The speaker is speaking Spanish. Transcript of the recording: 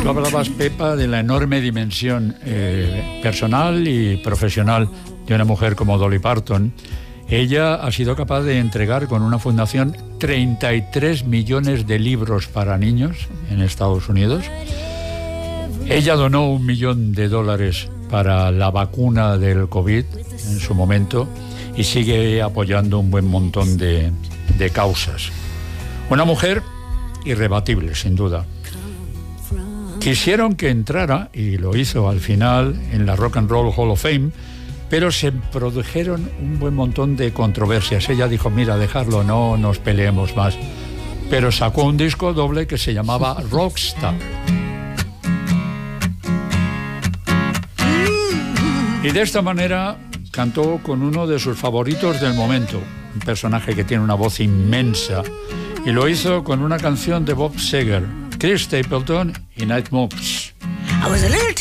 Tú hablabas, Pepa, de la enorme dimensión personal y profesional de una mujer como Dolly Parton. Ella ha sido capaz de entregar con una fundación 33 millones de libros para niños en Estados Unidos. Ella donó $1 millón para la vacuna del COVID en su momento y sigue apoyando un buen montón de causas. Una mujer irrebatible, sin duda. Quisieron que entrara, y lo hizo al final, en la Rock and Roll Hall of Fame, pero se produjeron un buen montón de controversias. Ella dijo, mira, dejarlo, no nos peleemos más. Pero sacó un disco doble que se llamaba Rockstar. Y de esta manera cantó con uno de sus favoritos del momento, un personaje que tiene una voz inmensa, y lo hizo con una canción de Bob Seger, Chris Stapleton y Night Moves.